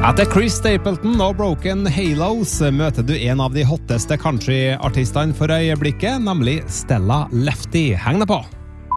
Etter Chris Stapleton og Broken Halos møter du en av de hotteste country-artistene for øyeblikket, nemlig Stella Lefty. Heng deg på!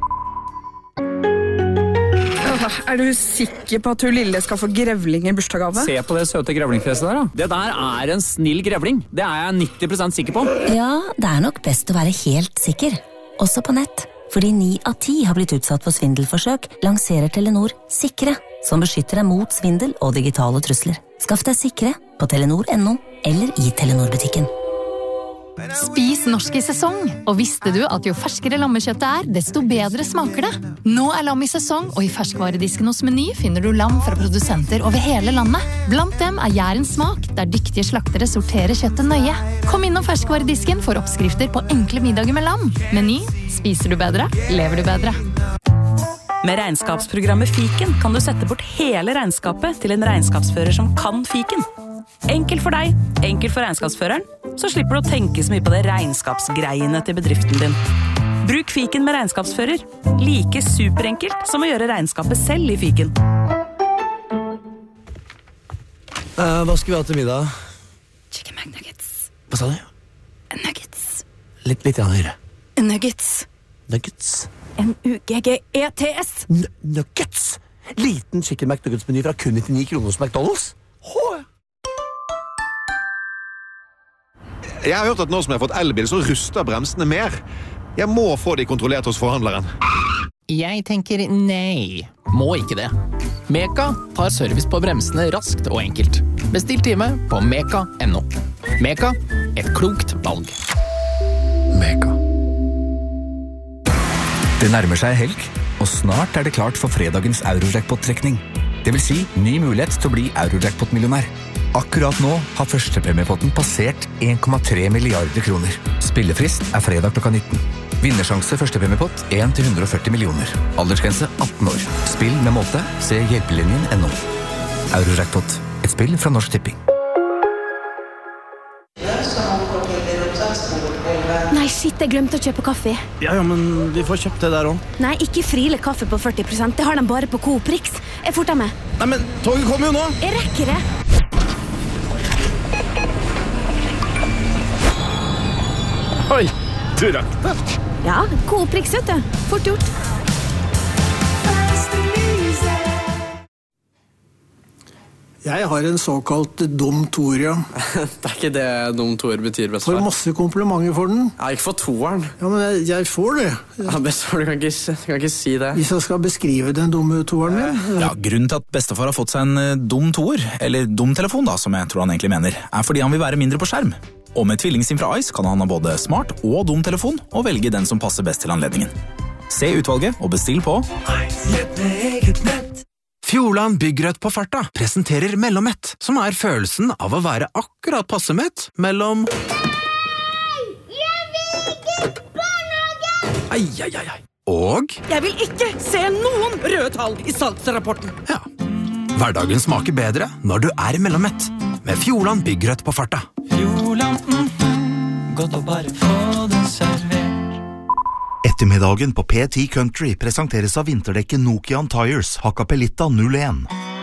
Er du sikker på at hun lille skal få grevling i bursdagsgave? Se på det søte grevlingfjeset der da. Det der en snill grevling. Det jeg 90% sikker på. Ja, det nok best å være helt sikker. Også på nett. Fordi 9 av 10 har blitt utsatt for svindelforsøk, lanserer Telenor Sikre, som beskytter deg mot svindel og digitale trusler. Skaff deg Sikre på Telenor.no eller i Telenor-butikken. Spis norsk i sesong, og visste du at jo ferskere lammekjøttet desto bedre smaker det? Nå lam i sesong, og i ferskvaredisken hos Meny finner du lam fra produsenter over hele landet. Blant dem Jærens smak, der dyktige slaktere sorterer kjøttet nøye. Kom innom ferskvaredisken for oppskrifter på enkle middager med lam. Meny, spiser du bedre, lever du bedre. Med regnskapsprogrammet Fiken kan du sette bort hele regnskapet til en regnskapsfører som kan Fiken. Enkelt for deg, enkelt for regnskapsføreren, så slipper du å tenke så mye på det regnskapsgreiene til bedriften din. Bruk Fiken med regnskapsfører. Like superenkelt som å gjøre regnskapet selv i Fiken. Hva skal vi ha til middag? Chicken McNuggets. Hva sa du? Nuggets. Litt høyere. Nuggets. Nuggets? N-U-G-G-E-T-S. Nuggets? Liten Chicken McNuggets-meny fra kun 99 kroner hos McDonald's? Jeg har hørt at nå som jeg har fått elbil, så ruster bremsene mer. Jeg må få de kontrollert hos forhandleren. Jeg tenker nei. Må ikke det. Meka tar service på bremsene raskt og enkelt. Bestill time på meka.no. Meka, et klokt valg. Meka. Det nærmer seg helg, og snart det klart for fredagens Eurojackpot-trekning. Det vil si ny mulighet til å bli Eurojackpot-millionær. Akkurat nå har førstepremiepotten passert 1,3 milliarder kroner. Spillefrist fredag klokka 19. Vinnersjanse førstepremiepott 1-140 millioner. Aldersgrense 18 år. Spill med måte. Se hjelpelinjen.no. Eurojackpot. Et spill fra Norsk Tipping. Nei, shit, jeg glemte å kjøpe kaffe. Ja, men vi får kjøpt det der også. Nei, ikke Friele kaffe på 40%. Det har de bare på Coop Rix. Jeg forter meg. Nei, men toget kommer jo nå. Jeg rekker det. Oi, du rakk det. Ja, Coop Rix, vet du. Fort gjort. Jeg har en såkalt dum toer, ja. Det ikke det dum toer betyr, bestefar. Får masse komplimenter for den. Ja, ikke for toeren. Ja, men jeg får det. Ja, bestefar, du kan ikke si det. Hvis jeg skal beskrive den dumme toeren min. Ja, grunnen til at bestefar har fått seg en dum toer, eller dum telefon da, som jeg tror han egentlig mener, fordi han vil være mindre på skjerm. Og med tvillingsim fra Ice kan han ha både smart og dum telefon, og velge den som passer best til anledningen. Se utvalget og bestill på Fjordland Byggrødt på farta presenterer Mellommett, som følelsen av å være akkurat passe mett mellom Jeg vil ikke barnehage! Ai. Og Jeg vil ikke se noen røde tall i salgsrapporten. Ja. Hverdagen smaker bedre når du Mellommett, med Fjordland Byggrødt på farta. Fjordland, godt å bare få det servert. Ettermiddagen på P10 Country presenteres av vinterdekket Nokian Tires Hakkapelitta 01.